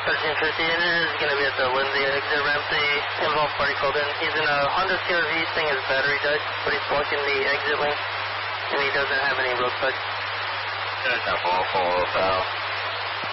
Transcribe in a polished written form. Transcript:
1350, and it is going to be at the Lindsay exit ramp. The involved party called in. He's in a Honda CRV saying his battery died, but he's blocking the exit lane, and he doesn't have any road flags. Good, 4 pal.